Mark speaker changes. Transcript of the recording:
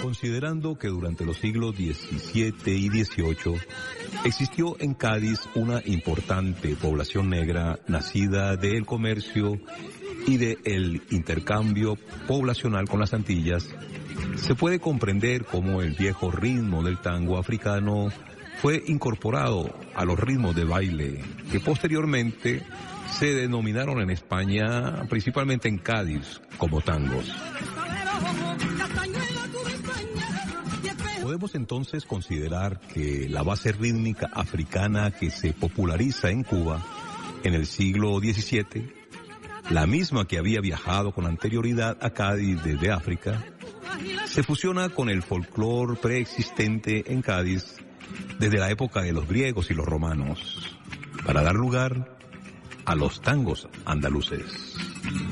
Speaker 1: Considerando que durante los siglos XVII y XVIII existió en Cádiz una importante población negra nacida del comercio y del intercambio poblacional con las Antillas, se puede comprender cómo el viejo ritmo del tango africano fue incorporado a los ritmos de baile que posteriormente se denominaron en España, principalmente en Cádiz, como tangos. Podemos entonces considerar que la base rítmica africana que se populariza en Cuba en el siglo XVII, la misma que había viajado con anterioridad a Cádiz desde África, se fusiona con el folclore preexistente en Cádiz desde la época de los griegos y los romanos, para dar lugar a los tangos andaluces.